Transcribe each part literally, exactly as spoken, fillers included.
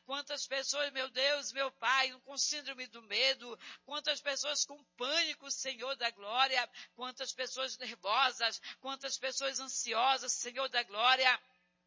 Quantas pessoas, meu Deus, meu Pai, com síndrome do medo. Quantas pessoas com pânico, Senhor da glória. Quantas pessoas nervosas. Quantas pessoas ansiosas, Senhor da glória.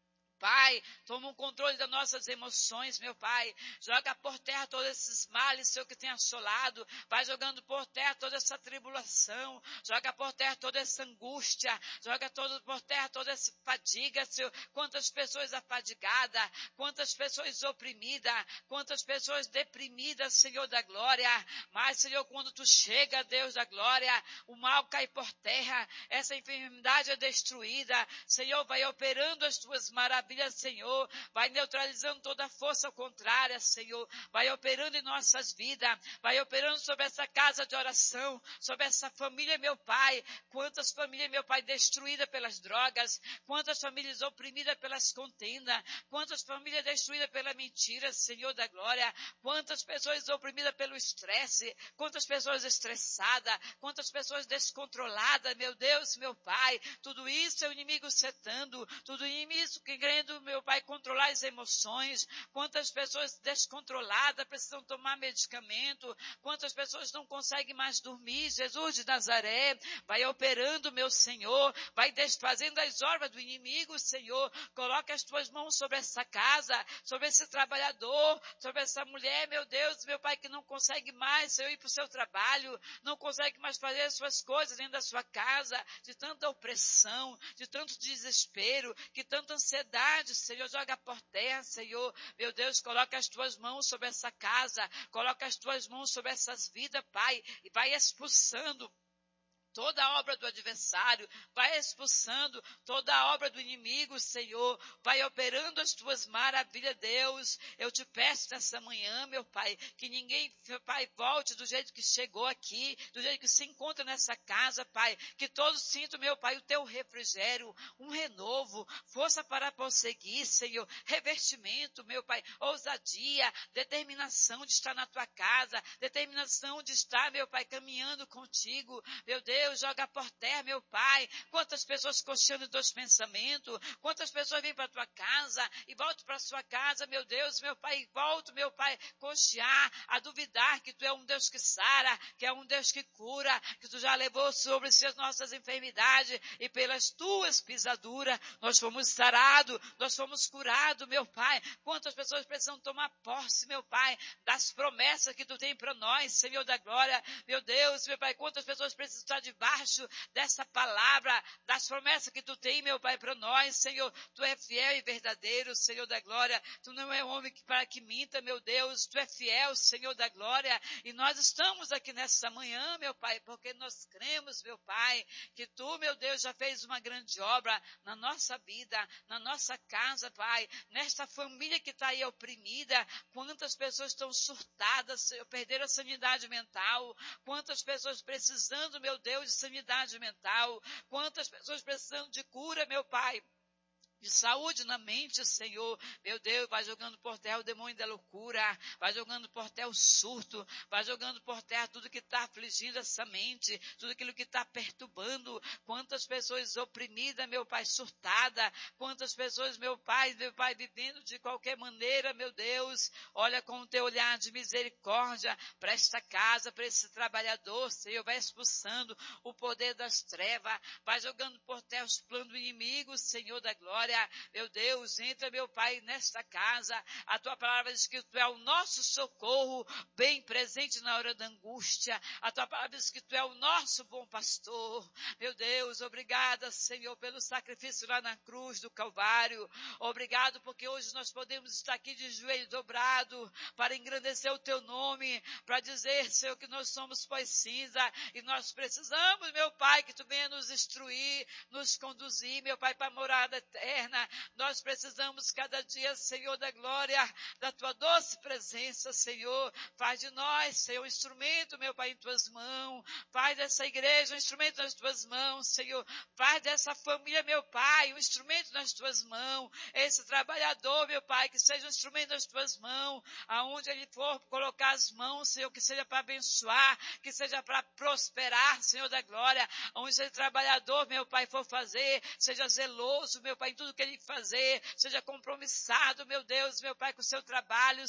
Pai, toma o controle das nossas emoções, meu Pai. Joga por terra todos esses males, Senhor, que tem assolado. Vai jogando por terra toda essa tribulação. Joga por terra toda essa angústia. Joga todo, por terra toda essa fadiga, Senhor. Quantas pessoas afadigadas. Quantas pessoas oprimidas. Quantas pessoas deprimidas, Senhor da glória. Mas, Senhor, quando tu chega, Deus da glória, o mal cai por terra. Essa enfermidade é destruída. Senhor, vai operando as tuas maravilhas. Senhor, vai neutralizando toda a força contrária, Senhor, vai operando em nossas vidas, vai operando sobre essa casa de oração, sobre essa família, meu Pai. Quantas famílias, meu Pai, destruídas pelas drogas, quantas famílias oprimidas pelas contendas, quantas famílias destruídas pela mentira, Senhor da glória, quantas pessoas oprimidas pelo estresse, quantas pessoas estressadas, quantas pessoas descontroladas, meu Deus, meu Pai, tudo isso é o inimigo setando, tudo isso que querendo, meu Pai, controlar as emoções. Quantas pessoas descontroladas precisam tomar medicamento. Quantas pessoas não conseguem mais dormir. Jesus de Nazaré, vai operando, meu Senhor. Vai desfazendo as obras do inimigo, Senhor. Coloca as tuas mãos sobre essa casa, sobre esse trabalhador, sobre essa mulher, meu Deus, meu Pai, que não consegue mais, Senhor, ir para o seu trabalho, não consegue mais fazer as suas coisas dentro da sua casa, de tanta opressão, de tanto desespero, que tanta ansiedade, Senhor, joga por terra, Senhor, meu Deus, coloca as tuas mãos sobre essa casa, coloca as tuas mãos sobre essas vidas, Pai, e vai expulsando toda a obra do adversário, vai expulsando toda a obra do inimigo, Senhor, vai operando as tuas maravilhas, Deus. Eu te peço nessa manhã, meu Pai, que ninguém, meu Pai, volte do jeito que chegou aqui, do jeito que se encontra nessa casa, Pai, que todos sintam, meu Pai, o teu refrigério, um renovo, força para prosseguir, Senhor, revestimento, meu Pai, ousadia, determinação de estar na tua casa, determinação de estar, meu Pai, caminhando contigo, meu Deus. Deus, joga por terra, meu Pai. Quantas pessoas cocheando os teus pensamentos, quantas pessoas vêm para a tua casa e voltam para a sua casa, meu Deus, meu Pai, e volto, meu Pai, cochear, a duvidar que tu é um Deus que sara, que é um Deus que cura, que tu já levou sobre si as nossas enfermidades e pelas tuas pisaduras nós fomos sarados, nós fomos curados, meu Pai. Quantas pessoas precisam tomar posse, meu Pai, das promessas que tu tem para nós, Senhor da glória, meu Deus, meu Pai, quantas pessoas precisam estar debaixo dessa palavra, das promessas que tu tem, meu Pai, para nós, Senhor. Tu é fiel e verdadeiro, Senhor da glória. Tu não é homem que, para que minta, meu Deus. Tu é fiel, Senhor da glória. E nós estamos aqui nessa manhã, meu Pai, porque nós cremos, meu Pai, que tu, meu Deus, já fez uma grande obra na nossa vida, na nossa casa, Pai, nesta família que está aí oprimida. Quantas pessoas estão surtadas, Senhor, perderam a sanidade mental. Quantas pessoas precisando, meu Deus, de sanidade mental, quantas pessoas precisando de cura, meu Pai, de saúde na mente, Senhor, meu Deus, vai jogando por terra o demônio da loucura, vai jogando por terra o surto, vai jogando por terra tudo que está afligindo essa mente, tudo aquilo que está perturbando, quantas pessoas oprimidas, meu Pai, surtada, quantas pessoas, meu Pai, meu Pai, vivendo de qualquer maneira, meu Deus, olha com o teu olhar de misericórdia para esta casa, para esse trabalhador, Senhor, vai expulsando o poder das trevas, vai jogando por terra os planos do inimigo, Senhor da glória. Meu Deus, entra, meu Pai, nesta casa. A tua palavra diz que tu é o nosso socorro, bem presente na hora da angústia. A tua palavra diz que tu é o nosso bom pastor. Meu Deus, obrigada, Senhor, pelo sacrifício lá na cruz do Calvário. Obrigado porque hoje nós podemos estar aqui de joelho dobrado para engrandecer o teu nome, para dizer, Senhor, que nós somos pó e cinza e nós precisamos, meu Pai, que tu venha nos instruir, nos conduzir, meu Pai, para a morada eterna. Nós precisamos cada dia, Senhor da glória, da tua doce presença, Senhor. Faz de nós, Senhor, um instrumento, meu Pai, em tuas mãos. Faz dessa igreja um instrumento nas tuas mãos, Senhor. Faz dessa família, meu Pai, um instrumento nas tuas mãos. Esse trabalhador, meu Pai, que seja um instrumento nas tuas mãos. Aonde ele for colocar as mãos, Senhor, que seja para abençoar, que seja para prosperar, Senhor da glória. Onde esse trabalhador, meu Pai, for fazer, seja zeloso, meu Pai, em tudo que ele fazer, seja compromissado, meu Deus, meu Pai, com o seu trabalho,